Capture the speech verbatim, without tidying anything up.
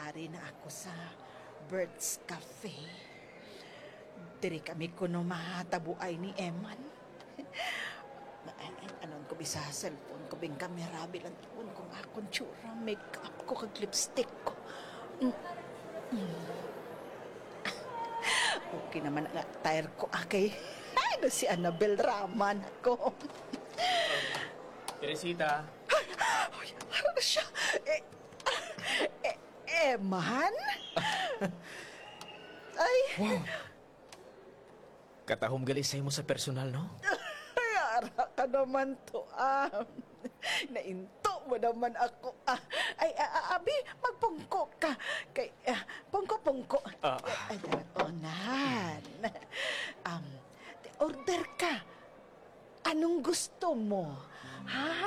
Nag-ari na ako sa Bird's Cafe. Diri kami kuno mahatabuay ni Eman. Anon ko bisa cellphone ko bing kamera bilang tuon kung akong tsura, make-up ko kag lipstick ko. Mm. Mm. Okay naman ang attire ko akay. Ano si Annabel Raman ko. Teresita. Ay, ay, ano siya? Eh, eh, Eman? Ay. Wow. Katahom gali sa imo sa personal, no? Ay, ara ka naman to, ah. Nainto mo naman ako, ah. Ay, ah, abi, magpungko ka. Kay, ah, pungko-pungko. Ah. Ay, onan. Um, order ka. Anong gusto mo? Ha?